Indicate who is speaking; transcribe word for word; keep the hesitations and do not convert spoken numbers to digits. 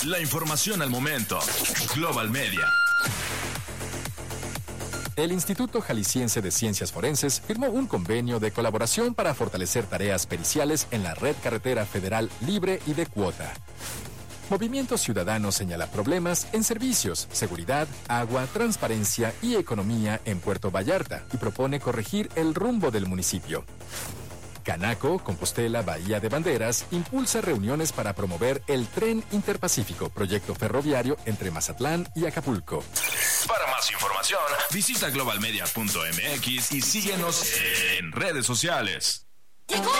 Speaker 1: La información al momento. Global Media.
Speaker 2: El Instituto Jalisciense de Ciencias Forenses firmó un convenio de colaboración para fortalecer tareas periciales en la red carretera federal libre y de cuota. Movimiento Ciudadano señala problemas en servicios, seguridad, agua, transparencia y economía en Puerto Vallarta y propone corregir el rumbo del municipio. Canaco, Compostela, Bahía de Banderas, impulsa reuniones para promover el Tren Interpacífico, proyecto ferroviario entre Mazatlán y Acapulco.
Speaker 1: Para más información, visita global media punto m x y síguenos en redes sociales.
Speaker 3: Llegó